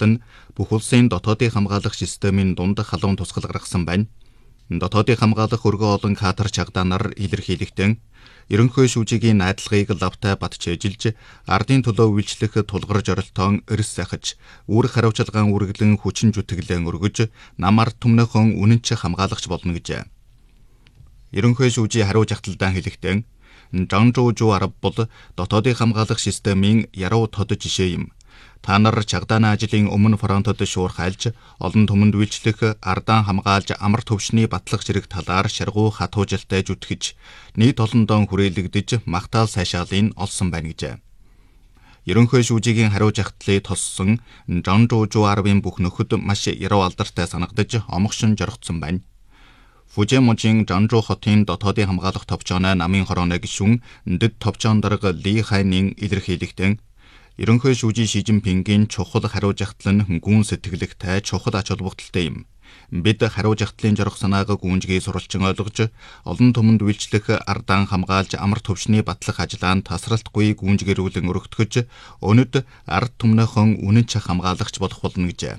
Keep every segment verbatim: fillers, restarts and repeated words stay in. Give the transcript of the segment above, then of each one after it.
жагтал нь бүх улсын дотоодын хамгаалах системийн дунд халуун тусгал гаргасан байна. Дотоодын хамгаалах өргөн олон катер чагдаанаар илэрхийлэгдэн ерөнхий шүүжигийн найдлагыг лавтай батчээжилж ардын төлөө үйлчлэх тулгар жорилтоон эрс сахиж үүрэг хариуцлагаан үргэлэн хүчин зүтгэлэн өргөж нам ард түмнийхэн үнэнч хамгаалагч болно гэжээ. Ерөнхий шүүжийн хариу жагталдан хэлэхдээ Жанжуужу арав бол дотоодын хамгаалах системийн яруу тод жишээ юм. Та нар чагдааны ажлын өмнө фронтод шуурхайлж олон түмэнд үйлчлэх ардаа хамгаалж амар төвшний батлах зэрэг талаар шаргуу хатуужилтай зүтгэж нийт олондоо хүрээлэгдэж магтаал сайшаалын олсон байна гэжээ. Ерөнхий шүүжигийн хариу жагтлыг тоссон Жанжуужу аравын бүх нөхөд маш яруу алдартай санагдаж омгшин жоргоцсон байна. Фужиможийн Жанжу хотын дотоодын хамгаалах товчооны намын хорооны гишүүн дэд товчоон дарга Ли Хайнын илэрхийлэгтэн ерөнхий шүүжийн Ши Жинпингийн чухал хариу жагтал нь гүн сэтгэлэгтэй чухал ач холбогдолтой юм. Бид хариу жагтлын жорох санааг гүнжгий сурвалжин ойлгож олон түмэнд үйлчлэх ардаа хамгаалж амар төвшний батлах ажлаанд тасралтгүй гүнжгэрүүлэн өргөтгөж өнөд ард түмнийхэн үнэнч хамгаалагч болох болно гэжээ.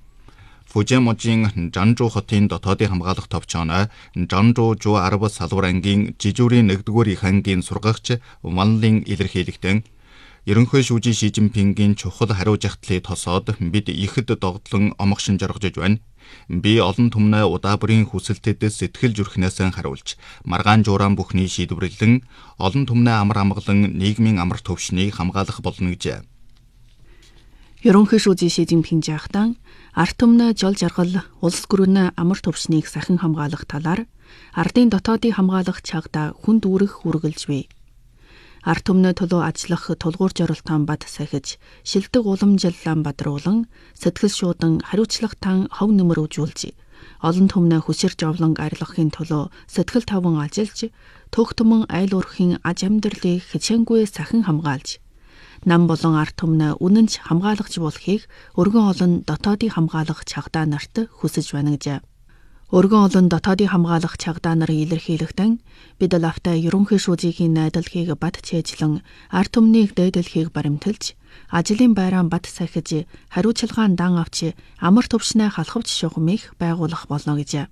Фужиможийн Жанжу хотын дотоодын хамгаалах товчооны Жанжуужу арав салвар ангийн Жижүүрийн нэгдүгээр их ангийн сургагч Ванлин илэрхийлэгтэн ерөнхий шүүжийн Ши Жинпингийн чухал хариу жагтлыг тосоод бид ихэд догдлон омгшин жоргож байна. Би олон түмнээ удаа бүрийн хүсэлтэд сэтгэл зүрхнээс хариулж маргаан жууран бүхний шийдвэрлэн олон түмнээ амар амгалан нийгмийн амар төвшнийг хамгаалах болно гэжээ. Ерөнхий шүүжийн Ши Жинпин жаахтан ард түмнээ жол жаргал улс гүрэн амар төвшнийг сахин хамгаалах талаар ардын дотоодын хамгаалах чагда хүн дүүрэх үргэлж бий. Ард түмнээ төлөө ажиллах тулгуур жорилтоон бат сахиж шилдэг уламжлалан бадруулан сэтгэл шуудан хариуцлагатан хов нэмрүүжүүлж олон түмнээ хүсэрж овлон арилгахын төлөө сэтгэл таван ажиллаж төх түмэн айл уурхийн аж амьдралыг хичээнгүй сахин хамгаалж нам болон ард түмнээ үнэнч хамгаалагч болохыг өргөн олон дотоодын хамгаалах чагдаа нарт хүсэж байна гэжээ. Өргөн олон дотоодын хамгаалах чагдаа нарын илэрхийлэгтэн бид лавтай ерөнхий шүүжигийн найдалхийг бат чэйжлэн ард түмнийг дээдэлхийг баримталж ажлын байраан бат сахиж хариуцлагаан дан авч амар төвшнээ халахвч шугамыг байгуулах болно гэжээ.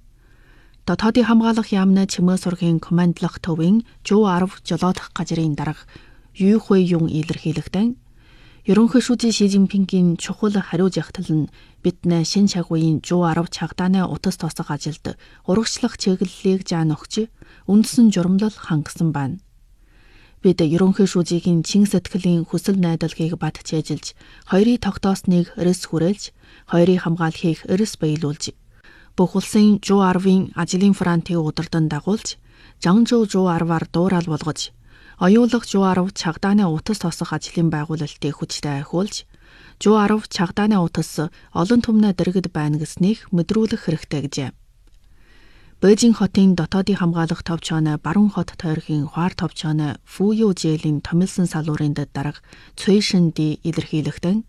Дотоодын хамгаалах яамны чимээ сургийн командлах төвийн Жу арав жолоодох газрын дарга Ю Хуй Юн илэрхийлэгтэн ерөнхий шүүжийн Ши Жинпингийн чухал хариу жагтал нь биднээ шин чагуугийн Жу арав чагдааны утас тосох ажилд урагшлах чиглэлийг заан өгч үндсэн журамлал хангасан байна. Бид ерөнхий шүүжигийн чин сэтгэлийн хүсэл найдалхийг бат чэйжилж хоёрын тогтоосныг эрс хүрээлж хоёрын хамгаалахыг эрс баялуулж бүх улсын Жу аравын ажлын фронтыг удирдан дагуулж Жанжу Жу араваар дуурал болгож оюулах Жу арав чагдааны утас тосох ажлын байгуулалтыг хүчтэй ахиулж Жу арав чагдааны утас олон түмнээ дэргэд байна гэснийг мэдрүүлэх хэрэгтэй гэжээ. Бээжин хотын дотоодын хамгаалах товчооны баруун хот тойргийн хуар товчооны Фуюу жээлийн томилсон салуурын дэд дарга Цуй Шинди илэрхийлэгтэн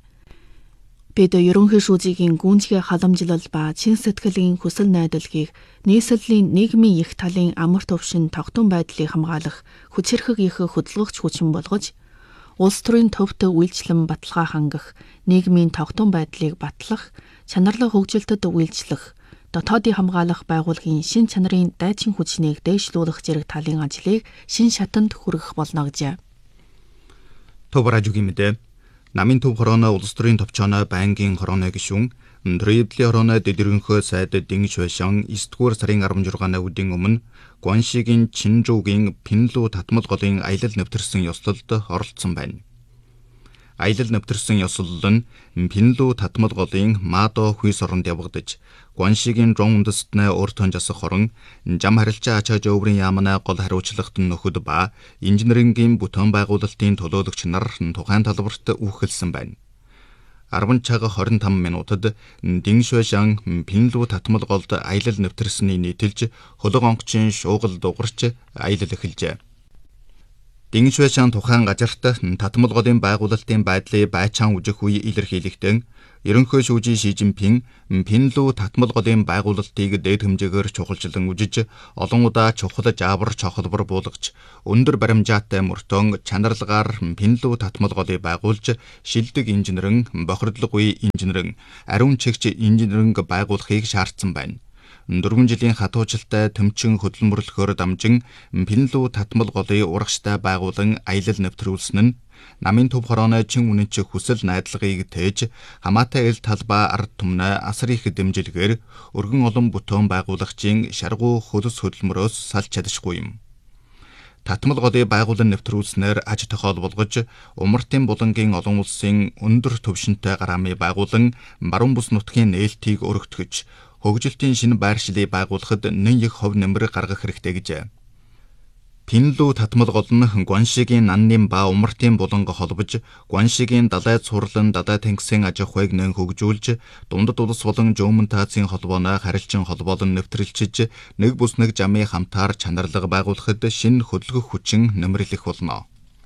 бид ерөнхий шүүжигийн гүнзгий халамжлал ба чин сэтгэлийн хүсэл найдалхийг нийслэлийн нийгмийн их талын амар төвшин тогтун байдлыг хамгаалах хүчирхэг их хөдөлгөгч хүчин болгож улс төрийн төвд үйлчлэн баталгаа хангах нийгмийн тогтун байдлыг батлах чанарлаг хөгжилтөд үйлчлэх дотоодын хамгаалах байгууллагын шин чанарын дайчин хүчнийг дээшлүүлэх зэрэг талын ажлыг шин шатанд хүргэх болно гэжээ. Товражугийн мэдээ намын төв хорооны улс төрийн товчооны байнгын хорооны гишүүн Трибли хорооны дэдэрэнхөө сайд Дин Шуэшан эсдүгээр сарын арван жургааны үдийн өмнө Гуаншигийн Чинжуугийн Пинлүү татмал голын аялал нэвтэрсэн ёслолд оролцсон байна. Аялал нэвтэрсэн ёслол нь Пинлүү татмал голын Мадо хүйс оронд явагдаж Гуаншигийн Жон үндэстнээ өөртөө жасах хорон жам харилцаа ачаа жөврийн яамны гол хариуцлагт нөхөд ба инженерингийн бүтээн байгуулалтын төлөөлөгч нар тухайн талбарт үүхэлсэн байна. арван цаг хорин там минутад Дин Шуэшан Пинлүү татмал голд аялал нэвтэрсэний нийтэлж хөлөг онгоцын шуугал дугарч аялал эхэлжээ. Дэнгэшвэшан тухайн газарт татмалгуудын байгуулалтын байдлыг байчаан үжих үе илэрхийлэхдээ ерөнхий шүүжийн Ши Жинпин Пинлүү татмалгуудын байгуулалтыг дээд хэмжээгээр чухалчлан үжиж, олон удаа чухал жаавар чохолбор буулгаж, өндөр баримжаатай мөртөө чанарлагаар Пинлүү татмалгуудыг байгуулж, шилдэг инженерэн, бохирдлоггүй инженерэн, ариун чигч инженерэн байгуулахыг шаардсан байна. Дөрвөн жилийн хатуужилтай төмчин хөдөлмөрлөхөөр дамжин Пинлүү татмалгуудыг урагштай байгуулан аялал нэвтрүүлсэн нь намын төв хорооны чин үнэнч хүсэл найдлагыг тээж, хамаатай ил талбай ард түмнээ асар их дэмжилгээр өргөн олон бүтээн байгуулагчийн шаргуу хөлс хөдөлмөрөөс салж чадшгүй юм. Татмалгуудыг байгуулан нэвтрүүлснээр аж тохиол болгож, умартын булангийн олон улсын өндөр төвшөнтэй гараамыг байгуулан баруун бүс нутгийн нээлтийг өргөтгөж, хөгжилтийн шинэ байршлыг байгуулахад нэн их хөв нэмэр гаргах хэрэгтэй гэжээ. Пинлүү татмалгууд нь Гуаншигийн Наннин ба умартын буланг холбож, Гуаншигийн далай цуурлан далай тэнгисийн аж ахуйг нэн хөгжүүлж, дундад улс болон Жөмөн Таазын холбооны харилцан холбоолон нэвтрэлчиж, нэг бүс нэг жамын хамтаар чанарлага байгуулахад шинэ хөдөлгөх хүчин нэмэрлэх болно.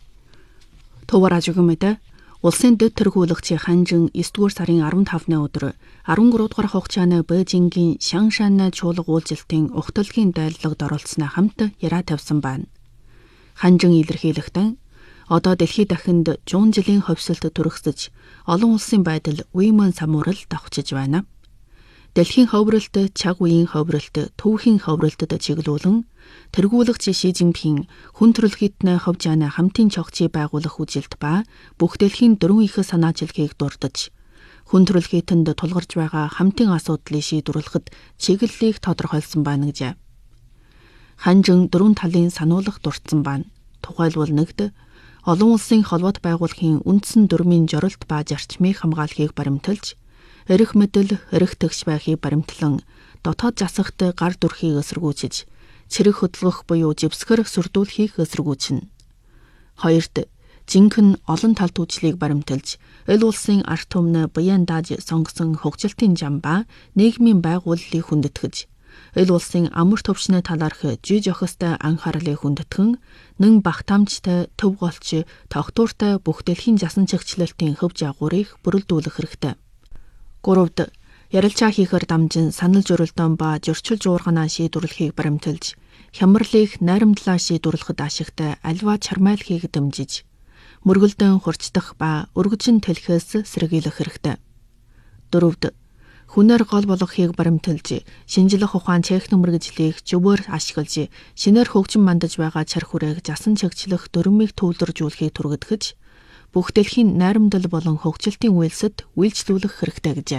Товараж өгмөдө улсын дэд тэргүүлэгчийн Ханжин эсдүгээр сарын арван тавны өдөр арван гурав дугаар хугацааны Бээжингийн Шаншан чуулга уулзалтын ухтлагын дайлагд оролцсоноо хамт яраа тавьсан байна. Ханжин илэрхийлэхдээ одоо дэлхийд дахинд жуун жилийн ховсолт төрөхсөж, олон улсын байдал үеийн самуурал давчиж байна. Дэлхийн ховролт, чаг үеийн ховролт, төвхийн ховролтод чиглүүлэн тэргүүлэгч Ши Жинпин хүн төрөлхийднээ ховжаана хамтын чогчийг байгуулах үжилт ба бүх дэлхийн дөрвөн их санаачлалыг дурдж, хүн төрөлхийдэнд тулгарч байгаа хамтын асуудлыг шийдвэрлэхэд чиглэлийг тодорхойлсон байна гэжээ. Ханжин дөрвөн талын сануулгах дурдсан байна. Тухайлбал нэгд, олон улсын холбоот байгууллагын үндсэн дүрмийн жоролт ба зарчмыг хамгаалахыг баримталж, эрх мэдэл, эрх тэгш байхыг баримтлан, дотоод засагт гар дүрхийг эсэргүүцэж, цэрэг хөдөлгөх буюу живсгэр сүрдүүлэхийг эсэргүүцнэ. Хоёрд, жинхэнэ олон талт үйлчлэгийг баримталж, эл улсын ард түмнээ баян дааж сонгосон хөгжилтийн зам ба нийгмийн байгууллыг хүндэтгэж, эл улсын амар төвшний талаарх жиж охистой анхаарлыг хүндэтгэн, нэн багтаамжтай, төв голч, тогтвортой бүх дэлхийн засан чигчлэлтийн хөв жаагуурыг бүрэлдүүлэх хэрэгтэй. Гуравд, ярилцаа хийхээр дамжин санал зөрөлдөөн ба зөрчил жуурганаа шийдвэрлэхийг баримталж, хямралыг найрамдлаа шийдвэрлэхэд ашигтай альва чармайлахыг дэмжиж, мөргөлдөөн хурцдах ба өргөжин тэлхээс сэргийлэх хэрэгтэй. Дөрөвд, хүнээр гол болгохыг баримталж, шинжлэх ухаан техномэргэжлийг зөвөр ашиглаж, шинээр хөгжин мандаж байгаа чар хүрээг засан чигчлэх дүрмийг төвлөржүүлэхийг түргэтгэж, бүх дэлхийн найрамдал болон хөгжилтийн үйлсэд үйлчлүүлэх хэрэгтэй гэжээ.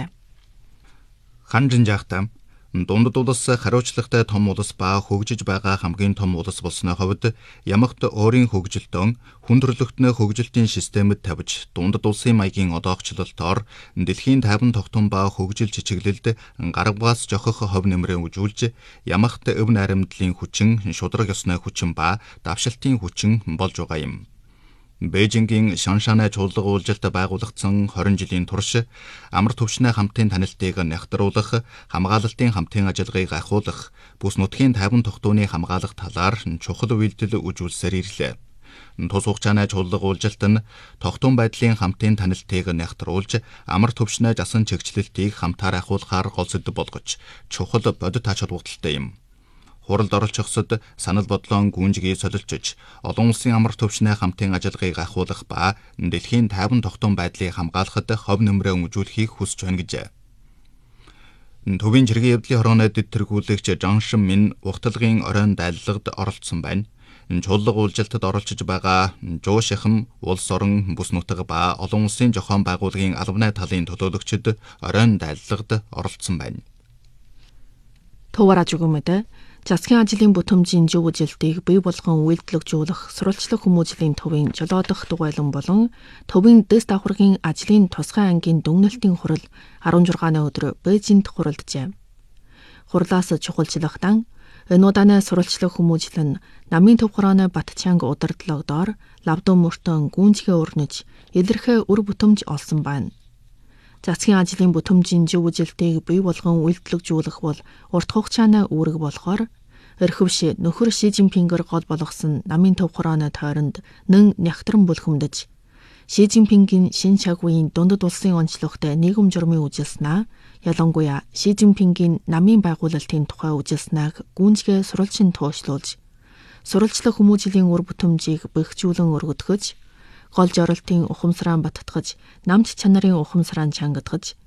Ханжин жаахтаа дундад улс хариуцлагатай том улс ба хөгжиж байгаа хамгийн том улс болсны хувьд ямагт өөрийн хөгжилтөөн хүн төрөлхтний хөгжилтийн системэд тавьж, дундад улсын маягийн одоогчлолтоор дэлхийн тайван тогтун ба хөгжил чичиглэлд гаргаас жохох хов нэмрээ үжүүлж, ямагт өв найрамдлын хүчин, шудраг ёсны хүчин ба давшилтын хүчин болж байгаа юм. Бээжингийн Шаншан чуулга уулзалт байгуулагдсан хорин жилийн турш амар төвшний хамтын танилтыг нягтруулах, хамгаалалтын хамтын ажиллагааг ахиулах, бүс нутгийн тайван тогтууны хамгаалах талаар чухал үйлдэл үзүүлсээр ирлээ. Тус хугацааны чуулга уулзалт нь тогтун байдлын хамтын танилтыг нягтруулж, амар төвшний засан чигчлэлтийг хамтаар ахиулахаар гол сэдэв болгож, чухал бодит ач холбогдолтой юм. Хуралд оролцохсод санал бодлоон гүнжгийг солилцож, олон улсын амар төвшний хамтын ажиллагааг ахиулах ба дэлхийн тайван тогтун байдлыг хамгаалахад хов нэмрээ өмжүүлэхийг хүсэж байна гэжээ. Төвийн жиргээ явдлын хорооны дэд тэргүүлэгч Жан Шин Мин ухтлагын оройн дайлагд оролцсон байна. Чуулга уулзалтад оролцож байгаа Жуу Шихэм, улс орон, бүс нутаг ба олон улсын зохион байгууллагын албаны талын төлөөлөгчид оройн дайлагд оролцсон байна. Товараж өгмөдө засгийн ажлын бүтэмжийн зөв үжилтийг бий болгон үйлдвэрлэгжүүлэх сурвалжлах хүмүүжлийн төвийн жолоодох дугуйлан болон төвийн дэс давхаргын ажлын тусгай ангийн дүгнэлтийн хурал арван жургааны өдөр Бээжинд хуралджээ. Хурлаас чухалчлагдан энэ удааны сурвалжлах хүмүүжил нь намын төв хорооны Батчанг удирдлагдоор лавдун мөртөн гүнзгий өрнөж илэрхээ үр бүтэмж олсон байна. Засгийн ажлын бүтэмжийн зөв үжилтийг бий болгон үйлдвэрлэгжүүлэх бол урт хугацааны үүрэг болохоор Орхивш нөхөр Ши Жинпингээр гол болгосон намын төв хорооны тойронд нэн нягтран бүлхэмдэж Ши Жинпингийн шин шагвын дундад улсын онцлогтой нийгэм журмын үжилснаа ялангуяа Ши Жинпингийн намын байгуулалтын тухай үжилснааг гүнзгий сурвалжин туушлуулж сурвалжлах хүмүүжлийн үр бүтэмжийг бэхжүүлэн өргөдгөж гол жоролтын ухамсараа баттгаж намч чанарын ухамсараа чангадгаж